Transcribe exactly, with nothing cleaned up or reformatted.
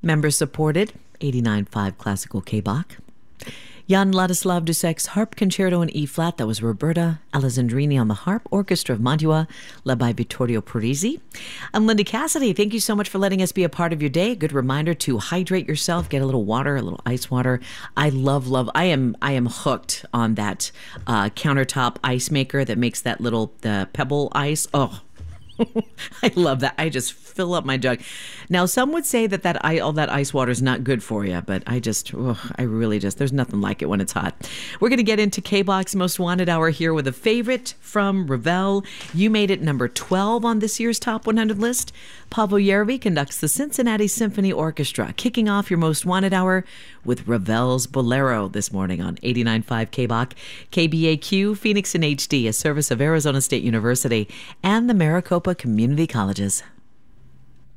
Member supported, eighty-nine point five Classical K-Bach. Jan Ladislav Dusek's Harp Concerto in E-flat, that was Roberta Alessandrini on the harp, Orchestra of Mantua, led by Vittorio Parisi. I'm Linda Cassidy. Thank you so much for letting us be a part of your day. A good reminder to hydrate yourself, get a little water, a little ice water. I love, love, I am I am hooked on that uh, countertop ice maker that makes that little the pebble ice. Oh, I love that. I just fill up my jug. Now, some would say that, that I, all that ice water is not good for you, but I just, ugh, I really just, there's nothing like it when it's hot. We're going to get into K-Bach's Most Wanted Hour here with a favorite from Ravel. You made it number twelve on this year's Top one hundred list. Paavo Järvi conducts the Cincinnati Symphony Orchestra, kicking off your Most Wanted Hour with Ravel's Bolero this morning on eighty-nine point five K-Bach, K B A Q, Phoenix in H D, a service of Arizona State University and the Maricopa Community Colleges.